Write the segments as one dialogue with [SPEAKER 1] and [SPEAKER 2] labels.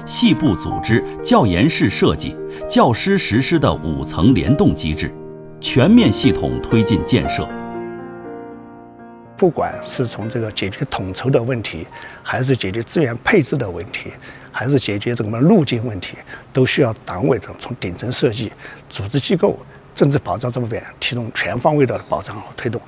[SPEAKER 1] 细部组织、教研室设计、教师实施的5层联动机制，全面系统推进建设。
[SPEAKER 2] 不管是从这个解决统筹的问题，还是解决资源配置的问题，还是解决这个路径问题，都需要党委的从顶层设计、组织机构、政治保障这方面提供全方位的保障和推动。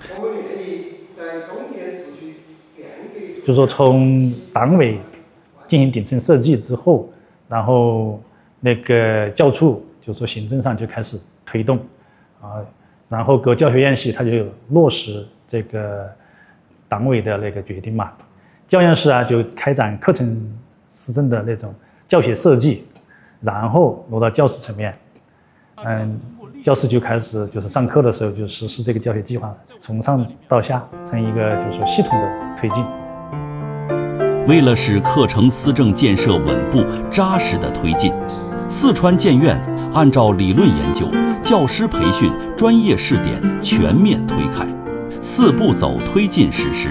[SPEAKER 3] 就是说，从党委进行顶层设计之后，然后那个教处就是说行政上就开始推动然后各教学院系它就落实这个党委的那个决定嘛。教研室就开展课程施政的那种教学设计，然后落到教师层面。教师就开始就是上课的时候就实施这个教学计划，从上到下成一个就是说系统的推进。
[SPEAKER 1] 为了使课程思政建设稳步扎实的推进，四川建院按照理论研究、教师培训、专业试点全面推开，4步走推进实施。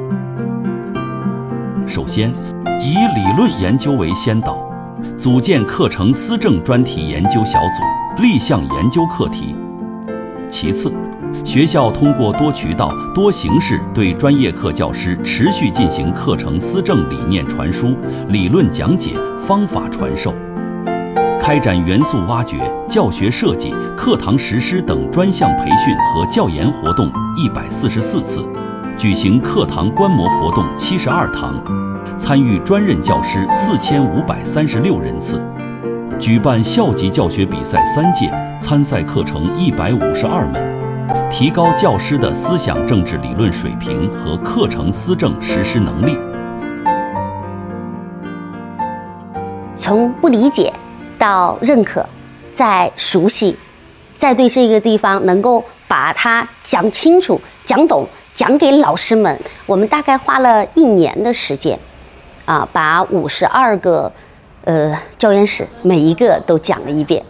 [SPEAKER 1] 首先，以理论研究为先导，组建课程思政专题研究小组，立项研究课题。其次，学校通过多渠道、多形式对专业课教师持续进行课程思政理念传输、理论讲解、方法传授，开展元素挖掘、教学设计、课堂实施等专项培训和教研活动144次，举行课堂观摩活动72堂，参与专任教师4536人次，举办校级教学比赛3届，参赛课程152门。提高教师的思想政治理论水平和课程思政实施能力。
[SPEAKER 4] 从不理解到认可，再熟悉，再对这个地方能够把它讲清楚、讲懂，讲给老师们。我们大概花了1年的时间，把52个教研室每一个都讲了一遍。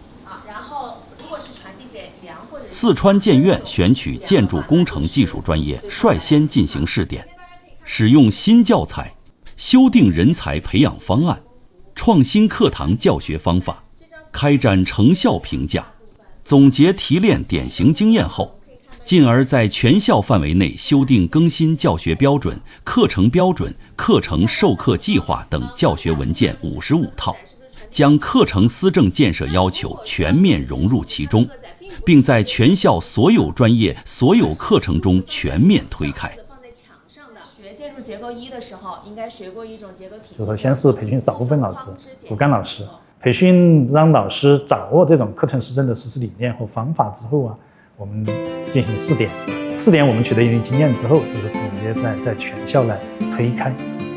[SPEAKER 1] 四川建院选取建筑工程技术专业率先进行试点，使用新教材，修订人才培养方案，创新课堂教学方法，开展成效评价，总结提炼典型经验后，进而在全校范围内修订更新教学标准、课程标准、课程授课计划等教学文件55套，将课程思政建设要求全面融入其中，并在全校所有专业、所有课程中全面推开。
[SPEAKER 5] 学建筑结构1的时候，应该学过一种结构体系。
[SPEAKER 3] 就是说，先是培训少部分老师、骨干老师，培训让老师掌握这种课程施政的实施理念和方法之后我们进行试点。试点我们取得一定经验之后，就是总结在全校来推开。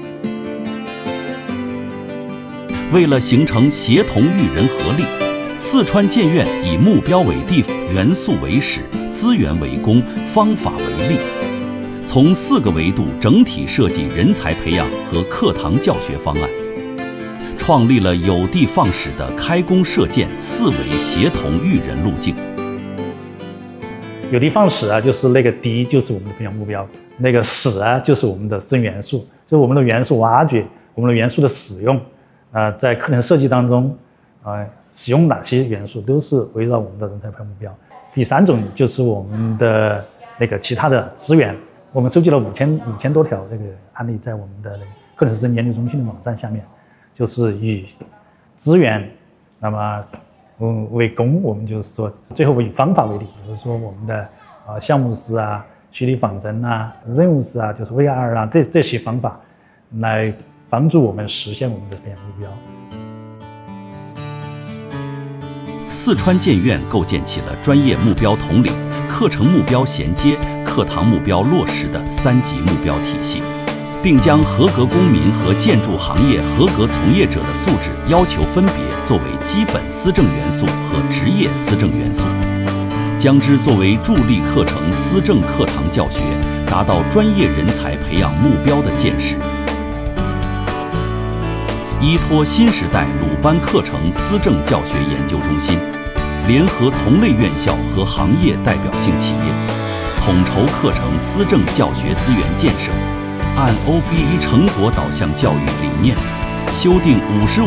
[SPEAKER 1] 为了形成协同育人合力，四川建院以目标为地，元素为始，资源为公，方法为力，从4个维度整体设计人才培养和课堂教学方案，创立了有的放矢的开工设建4维协同育人路径。
[SPEAKER 3] 有的放矢就是那个的就是我们的培养目标，那个始就是我们的实证元素，就是我们的元素挖掘，我们的元素的使用，在课程设计当中使用哪些元素都是围绕我们的人才培养目标。第3种就是我们的那个其他的资源，我们收集了5000多条这个案例，在我们的课程施政研究中心的网站下面，就是以资源那么为公，我们就是说最后以方法为例，比如说我们的项目式虚拟仿真任务式就是 VR 这些方法来帮助我们实现我们的培养目标。
[SPEAKER 1] 四川建院构建起了专业目标统领、课程目标衔接、课堂目标落实的3级目标体系，并将合格公民和建筑行业合格从业者的素质要求分别作为基本思政元素和职业思政元素，将之作为助力课程思政课堂教学达到专业人才培养目标的建设。依托新时代鲁班课程思政教学研究中心，联合同类院校和行业代表性企业，统筹课程思政教学资源建设，按 OBE 成果导向教育理念，修订55